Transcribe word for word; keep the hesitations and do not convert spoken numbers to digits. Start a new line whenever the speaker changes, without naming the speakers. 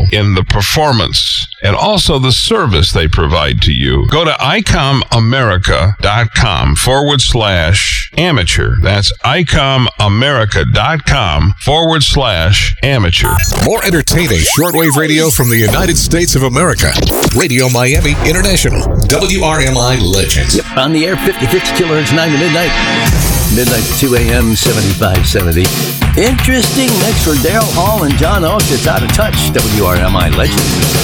in the performance and also the service they provide to you. Go to icomamerica.com forward slash amateur. That's icomamerica.com forward slash amateur.
More entertaining shortwave radio from the United States of America. Radio Miami International. W R M I Legends.
Yep, on the air, fifty fifty kilohertz, nine to midnight. Midnight to two a.m., seventy-five seventy. Interesting. Next for Daryl Hall and John Oates. It's Out of Touch. W R M I Legends.